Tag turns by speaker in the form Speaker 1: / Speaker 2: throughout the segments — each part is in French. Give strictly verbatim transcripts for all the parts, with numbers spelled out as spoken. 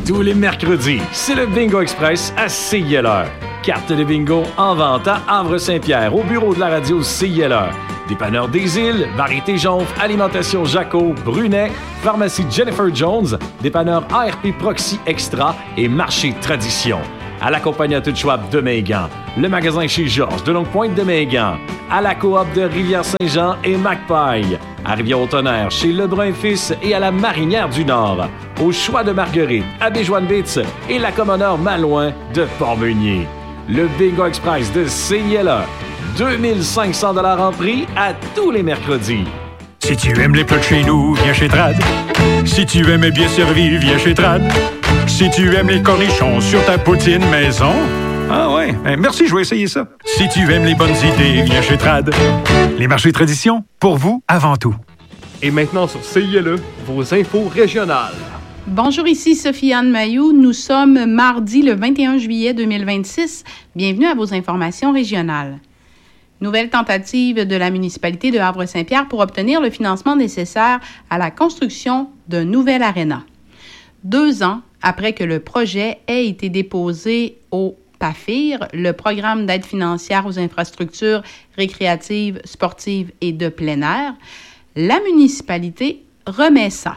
Speaker 1: Tous les mercredis, c'est le Bingo Express à C I L R. Carte de bingo en vente à Havre-Saint-Pierre, au bureau de la radio C I L R. Dépanneur des Îles, Variété Jonf, Alimentation Jaco, Brunet, Pharmacie Jennifer Jones, Dépanneur A R P Proxy Extra et Marché Tradition. À la Compagnie Schwab de Megan, le magasin chez Georges de Longue-Pointe de Megan, à la coop de Rivière-Saint-Jean et Macpaille, à Rivière-au-Tonnerre chez Lebrun Fils et à la Marinière du Nord, au Choix de Marguerite, à Béjoine-Bitz et la Commoneur Malouin de Port-Meunier. Le Bingo Express de C I L R, deux mille cinq cents dollars en prix à tous les mercredis.
Speaker 2: Si tu aimes les plats de chez nous, viens chez Trad. Si tu aimes bien servi, viens chez Trad. Si tu aimes les cornichons sur ta poutine maison... Ah ouais, merci, je vais essayer ça. Si tu aimes les bonnes idées, viens chez Trad. Les marchés tradition, pour vous, avant tout.
Speaker 3: Et maintenant sur C I L E, vos infos régionales.
Speaker 4: Bonjour, ici Sophie-Anne Mailloux. Nous sommes mardi le vingt et un juillet deux mille vingt-six. Bienvenue à vos informations régionales. Nouvelle tentative de la municipalité de Havre-Saint-Pierre pour obtenir le financement nécessaire à la construction d'un nouvel aréna. Deux ans après que le projet ait été déposé au P A F I R, le programme d'aide financière aux infrastructures récréatives, sportives et de plein air, la municipalité remet ça.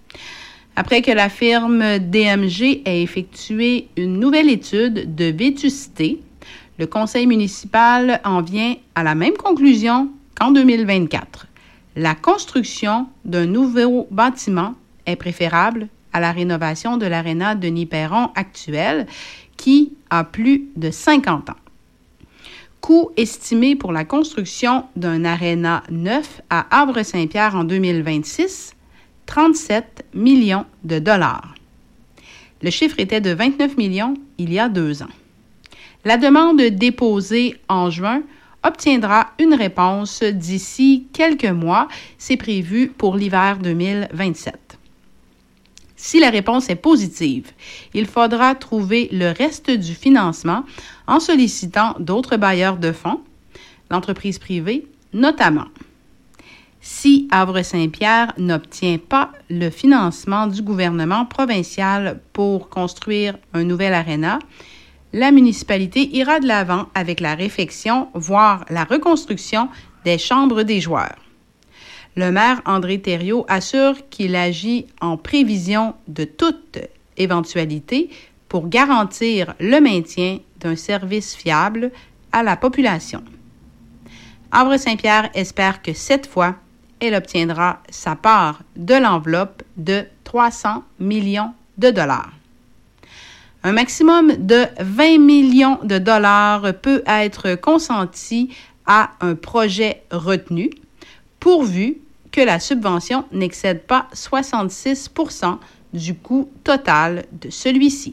Speaker 4: Après que la firme D M G ait effectué une nouvelle étude de vétusté, le conseil municipal en vient à la même conclusion qu'en deux mille vingt-quatre. La construction d'un nouveau bâtiment est préférable à la rénovation de l'aréna Denis-Perron actuelle, qui a plus de cinquante ans. Coût estimé pour la construction d'un aréna neuf à Havre-Saint-Pierre en deux mille vingt-six, trente-sept millions de dollars. Le chiffre était de vingt-neuf millions il y a deux ans. La demande déposée en juin obtiendra une réponse d'ici quelques mois. C'est prévu pour l'hiver deux mille vingt-sept. Si la réponse est positive, il faudra trouver le reste du financement en sollicitant d'autres bailleurs de fonds, l'entreprise privée notamment. Si Havre-Saint-Pierre n'obtient pas le financement du gouvernement provincial pour construire un nouvel aréna, la municipalité ira de l'avant avec la réfection, voire la reconstruction des chambres des joueurs. Le maire André Thériault assure qu'il agit en prévision de toute éventualité pour garantir le maintien d'un service fiable à la population. Havre-Saint-Pierre espère que cette fois, elle obtiendra sa part de l'enveloppe de trois cents millions de dollars. Un maximum de vingt millions de dollars peut être consenti à un projet retenu, pourvu que la subvention n'excède pas soixante-six pour cent du coût total de celui-ci.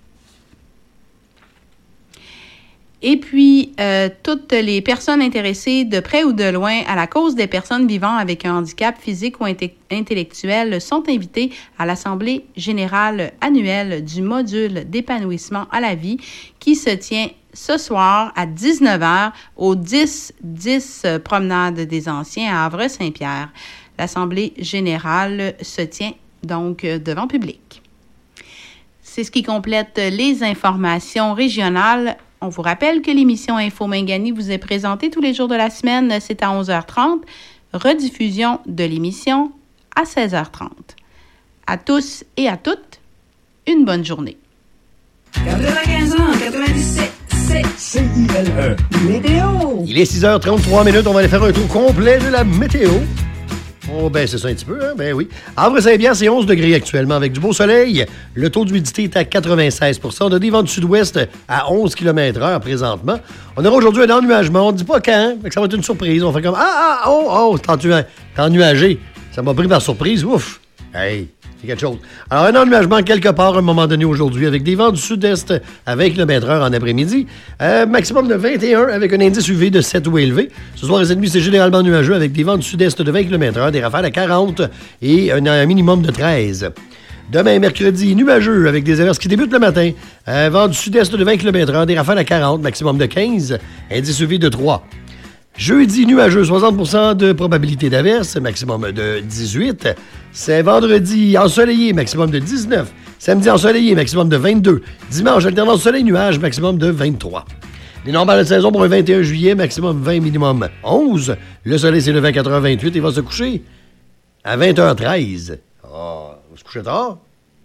Speaker 4: Et puis, euh, toutes les personnes intéressées de près ou de loin à la cause des personnes vivant avec un handicap physique ou inte- intellectuel sont invitées à l'Assemblée générale annuelle du module d'épanouissement à la vie qui se tient ce soir à dix-neuf heures au dix dix Promenade des Anciens à Havre-Saint-Pierre. L'Assemblée générale se tient donc devant public. C'est ce qui complète les informations régionales. On vous rappelle que l'émission Info Mingani vous est présentée tous les jours de la semaine. C'est à onze heures trente. Rediffusion de l'émission à seize heures trente. À tous et à toutes, une bonne journée.
Speaker 5: quatre-vingt-quinze ans, quatre-vingt-dix-sept, c'est C I L E. Météo.
Speaker 6: Il est six heures trente-trois minutes. On va aller faire un tour complet de la météo. Oh, ben, c'est ça un petit peu, hein? Ben oui. Havre-Saint-Pierre, c'est onze degrés actuellement avec du beau soleil. Le taux d'humidité est à quatre-vingt-seize pour cent. On a des vents du sud-ouest à onze kilomètres heure présentement. On aura aujourd'hui un ennuagement. On ne dit pas quand. Ça va être une surprise. On fait comme Ah, ah, oh, oh, c'est ennu- ennuagé. Ça m'a pris par surprise. Ouf. Hey. C'est quelque chose. Alors, un ennuagement quelque part à un moment donné aujourd'hui avec des vents du sud-est à vingt kilomètres heure en après-midi. Euh, maximum de vingt et un avec un indice U V de sept ou élevé. Ce soir et cette nuit, c'est généralement nuageux avec des vents du sud-est de vingt kilomètres heure, des rafales à quarante et un, un minimum de treize. Demain, mercredi, nuageux avec des averses qui débutent le matin. Euh, vent du sud-est de vingt kilomètres heure, des rafales à quarante, maximum de quinze, indice U V de trois. Jeudi, nuageux, soixante pour cent de probabilité d'averse, maximum de dix-huit. C'est vendredi, ensoleillé, maximum de dix-neuf. Samedi ensoleillé, maximum de vingt-deux. Dimanche, alternance soleil-nuage, maximum de vingt-trois. Les normales de saison pour un vingt et un juillet, maximum vingt, minimum onze. Le soleil s'est levé à quatre heures vingt-huit et va se coucher à vingt heures treize. Ah, oh, va se coucher tard?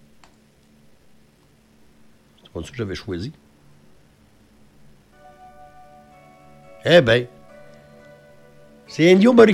Speaker 6: C'est pas ça que j'avais choisi. Eh bien, c'est Ennio Morricone.